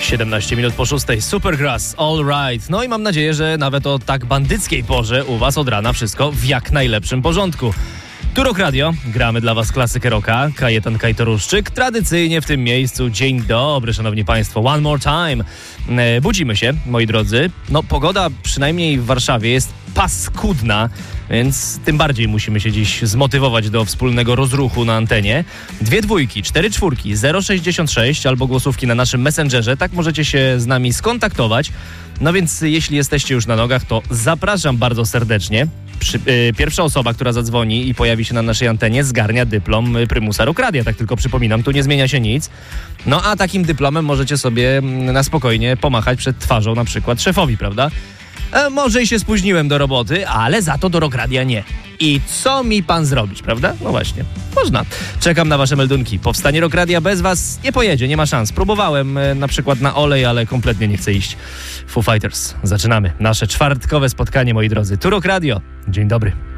17 minut po 6. Supergrass, all right. No i mam nadzieję, że nawet o tak bandyckiej porze u was od rana wszystko w jak najlepszym porządku. Tu Rock Radio, gramy dla was klasykę rocka, Kajetan Kajtoruszczyk. Tradycyjnie w tym miejscu, dzień dobry szanowni państwo, one more time. Budzimy się, moi drodzy. No pogoda przynajmniej w Warszawie jest paskudna, więc tym bardziej musimy się dziś zmotywować do wspólnego rozruchu na antenie. 2 dwójki, 4 czwórki, 066 albo głosówki na naszym Messengerze, tak możecie się z nami skontaktować. No więc jeśli jesteście już na nogach, to zapraszam bardzo serdecznie. Pierwsza osoba, która zadzwoni i pojawi się na naszej antenie, zgarnia dyplom prymusa Rock Radia. Tak tylko przypominam, tu nie zmienia się nic. No a takim dyplomem możecie sobie na spokojnie pomachać przed twarzą na przykład szefowi, prawda? Może i się spóźniłem do roboty, ale za to do Rock Radia nie. I co mi pan zrobić, prawda? No właśnie, można. Czekam na wasze meldunki. Powstanie Rock Radia bez was nie pojedzie, nie ma szans. Próbowałem na przykład na olej, ale kompletnie nie chcę iść. Foo Fighters. Zaczynamy nasze czwartkowe spotkanie, moi drodzy. Tu Rock Radio. Dzień dobry.